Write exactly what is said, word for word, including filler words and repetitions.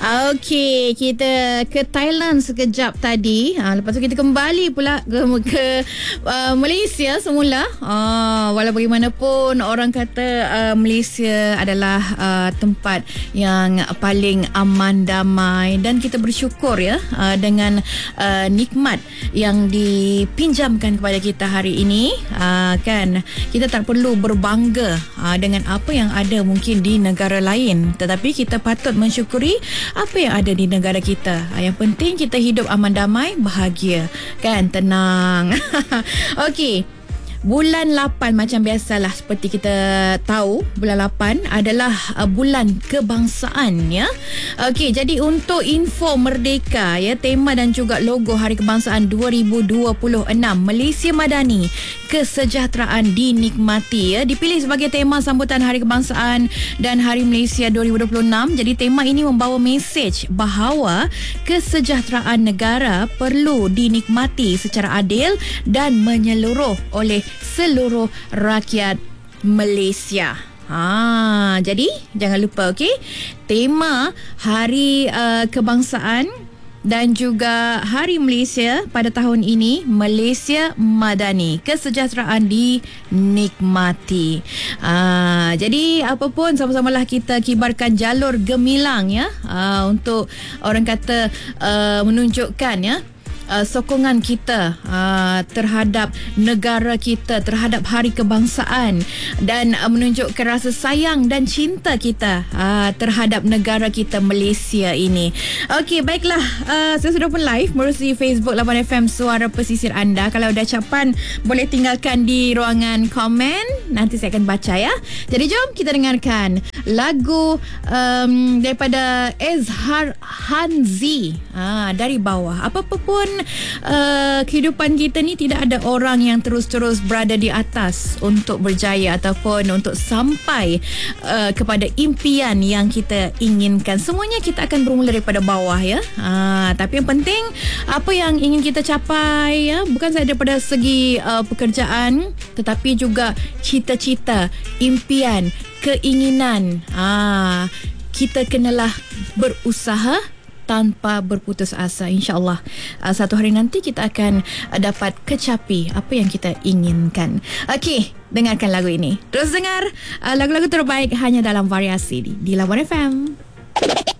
Okey, kita ke Thailand sekejap tadi. Ha, lepas tu kita kembali pula ke, ke uh, Malaysia semula. Uh, walau bagaimanapun orang kata uh, Malaysia adalah uh, tempat yang paling aman, damai, dan kita bersyukur ya uh, dengan uh, nikmat yang dipinjamkan kepada kita hari ini. Uh, kan kita tak perlu berbangga uh, dengan apa yang ada mungkin di negara lain, tetapi kita patut mensyukuri apa yang ada di negara kita. Yang penting kita hidup aman, damai, bahagia, kan, tenang. Okey, bulan lapan macam biasalah, seperti kita tahu, bulan lapan adalah uh, bulan kebangsaan ya. Okey, jadi untuk info Merdeka ya, tema dan juga logo Hari Kebangsaan dua ribu dua puluh enam, Malaysia Madani, kesejahteraan dinikmati ya, dipilih sebagai tema sambutan Hari Kebangsaan dan Hari Malaysia dua ribu dua puluh enam. Jadi tema ini membawa mesej bahawa kesejahteraan negara perlu dinikmati secara adil dan menyeluruh oleh seluruh rakyat Malaysia. Ha, jadi jangan lupa, okey, tema Hari uh, Kebangsaan dan juga Hari Malaysia pada tahun ini, Malaysia Madani, kesejahteraan dinikmati. Uh, jadi apa pun, sama-samalah kita kibarkan jalur gemilang ya, uh, untuk orang kata uh, menunjukkan ya Uh, sokongan kita uh, terhadap negara kita, terhadap Hari Kebangsaan, dan uh, menunjukkan rasa sayang dan cinta kita uh, terhadap negara kita Malaysia ini. Okey, baiklah, uh, saya sudah pun live melalui Facebook lapan F M Suara Pesisir anda. Kalau ada ucapan boleh tinggalkan di ruangan komen, nanti saya akan baca ya. Jadi jom kita dengarkan lagu um, daripada Ezhar Hanzi, uh, Dari Bawah. Apa-apa pun Uh, kehidupan kita ni tidak ada orang yang terus-terus berada di atas untuk berjaya ataupun untuk sampai uh, kepada impian yang kita inginkan. Semuanya kita akan bermula daripada bawah ya. Uh, tapi yang penting apa yang ingin kita capai ya, bukan sahaja daripada segi uh, pekerjaan, tetapi juga cita-cita, impian, keinginan. Uh, kita kenalah berusaha tanpa berputus asa. InsyaAllah uh, satu hari nanti kita akan uh, dapat kecapi apa yang kita inginkan. Okey, dengarkan lagu ini. Terus dengar uh, lagu-lagu terbaik hanya dalam variasi di, di lapan F M.